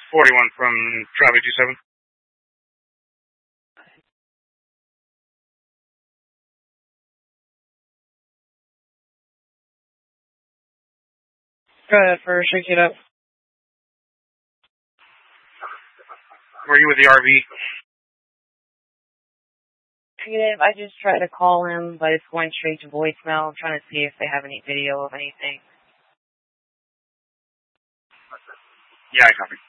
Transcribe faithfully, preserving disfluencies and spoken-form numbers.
forty-one from Charlie two seven. Go ahead, first, shake it up. Were you with the R V? Negative. I just tried to call him, but it's going straight to voicemail. I'm trying to see if they have any video of anything. Yeah, I copy.